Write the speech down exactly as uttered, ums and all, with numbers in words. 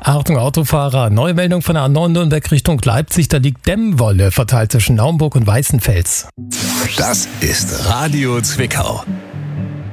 Achtung Autofahrer, neue Meldung von der A neun Nürnberg Richtung Leipzig, da liegt Dämmwolle verteilt zwischen Naumburg und Weißenfels. Das ist Radio Zwickau.